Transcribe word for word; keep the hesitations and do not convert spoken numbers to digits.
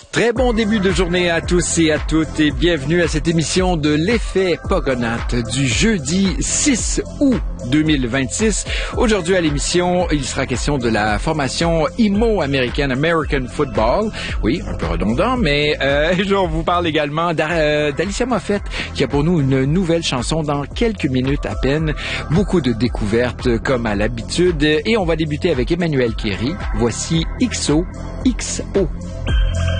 Très bon début de journée à tous et à toutes et bienvenue à cette émission de l'effet Pogonaut du jeudi six août deux mille vingt-six. Aujourd'hui à l'émission, il sera question de la formation I M O américaine, American Football. Oui, un peu redondant, mais euh, je vous parle également d'Alicia Moffett qui a pour nous une nouvelle chanson dans quelques minutes à peine. Beaucoup de découvertes comme à l'habitude et on va débuter avec Emmanuel Kéry. Voici X O X O.